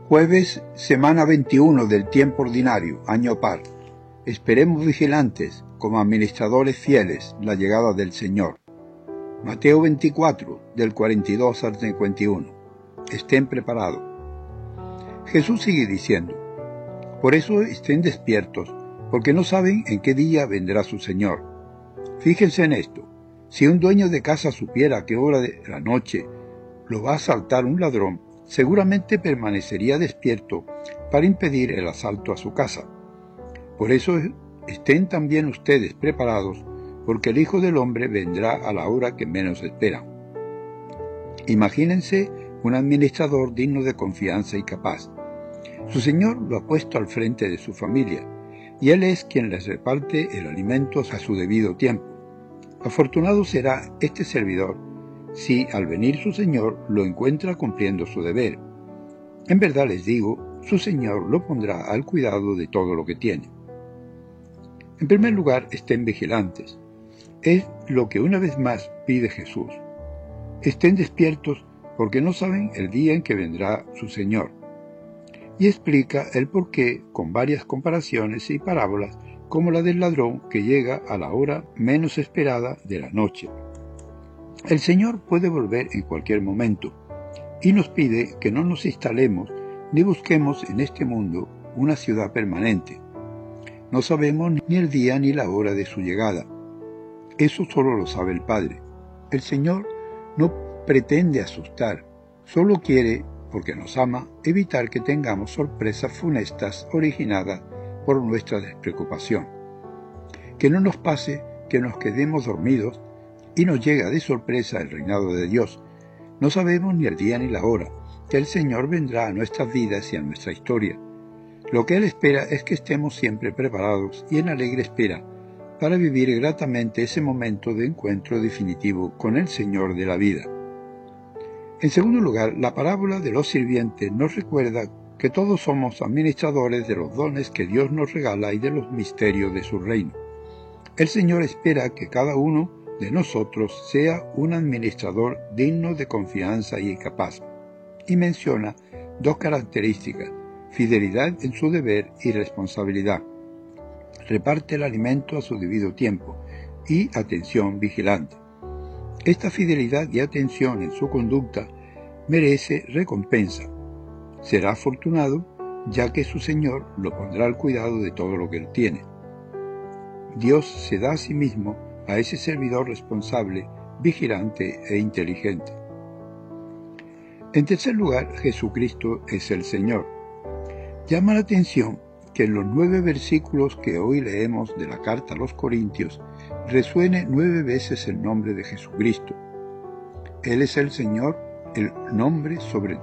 Jueves, semana 21 del tiempo ordinario, año par. Esperemos vigilantes, como administradores fieles, la llegada del Señor. Mateo 24, del 42 al 51. Estén preparados. Jesús sigue diciendo: por eso estén despiertos, porque no saben en qué día vendrá su Señor. Fíjense en esto: si un dueño de casa supiera a qué hora de la noche lo va a asaltar un ladrón, seguramente permanecería despierto para impedir el asalto a su casa. Por eso estén también ustedes preparados, porque el Hijo del Hombre vendrá a la hora que menos esperan. Imagínense un administrador digno de confianza y capaz. Su Señor lo ha puesto al frente de su familia, y Él es quien les reparte el alimento a su debido tiempo. Afortunado será este servidor si al venir su Señor lo encuentra cumpliendo su deber. En verdad les digo, su Señor lo pondrá al cuidado de todo lo que tiene. En primer lugar, estén vigilantes. Es lo que una vez más pide Jesús. Estén despiertos porque no saben el día en que vendrá su Señor. Y explica el porqué con varias comparaciones y parábolas, como la del ladrón que llega a la hora menos esperada de la noche. El Señor puede volver en cualquier momento, y nos pide que no nos instalemos ni busquemos en este mundo una ciudad permanente. No sabemos ni el día ni la hora de su llegada. Eso solo lo sabe el Padre. El Señor no pretende asustar, solo quiere, porque nos ama, evitar que tengamos sorpresas funestas originadas por nuestra despreocupación. Que no nos pase que nos quedemos dormidos y nos llega de sorpresa el reinado de Dios. No sabemos ni el día ni la hora, que el Señor vendrá a nuestras vidas y a nuestra historia. Lo que Él espera es que estemos siempre preparados y en alegre espera para vivir gratamente ese momento de encuentro definitivo con el Señor de la vida. En segundo lugar, la parábola de los sirvientes nos recuerda que todos somos administradores de los dones que Dios nos regala y de los misterios de su reino. El Señor espera que cada uno de nosotros sea un administrador digno de confianza y capaz, y menciona dos características: fidelidad en su deber y responsabilidad. Reparte el alimento a su debido tiempo y atención vigilante. Esta fidelidad y atención en su conducta merece recompensa. Será afortunado, ya que su Señor lo pondrá al cuidado de todo lo que él tiene. Dios se da a sí mismo a ese servidor responsable, vigilante e inteligente. En tercer lugar, Jesucristo es el Señor. Llama la atención que en los 9 versículos que hoy leemos de la carta a los Corintios resuene 9 veces el nombre de Jesucristo. Él es el Señor, el nombre sobre